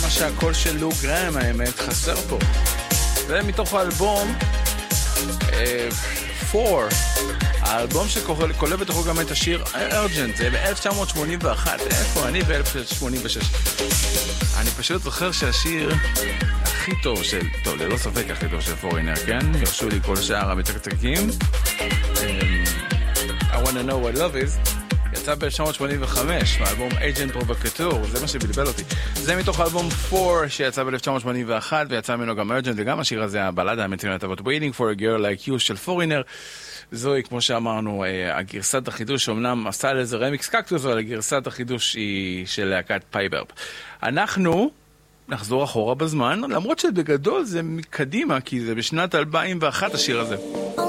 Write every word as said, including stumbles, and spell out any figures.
כמה שהקול של לו גרם האמת חסר פה. זה מתוך האלבום פור, האלבום שכולל בתוכו גם את השיר ארג'נט. זה ב-אלף תשע מאות שמונים ואחת. איפה אני? ב-אלף תשע מאות שמונים ושש. אני פשוט זוכר שהשיר הכי טוב של, טוב, ללא ספק הכי טוב של פורינר, כן? ירשו לי כל שאר המתקתקים. I wanna know what love is יצא ב-אלף תשע מאות שמונים וחמש מהאלבום Agent Provocateur, זה מה שבלבל אותי. זה מתוך האלבום פור שיצא ב-אלף תשע מאות שמונים ואחת ויצא ממנו גם Urgent, וגם השיר הזה, הבלדה המצוינת הזאת Waiting for a Girl Like You של פורינר. זוהי, כמו שאמרנו, הגרסת החידוש, אמנם עשה לזה רמיקס קקטוס, אבל הגרסת החידוש היא של להקת פייברפ. אנחנו נחזור אחורה בזמן, למרות שבגדול זה מקדימה, כי זה בשנת אלפיים ואחת השיר הזה.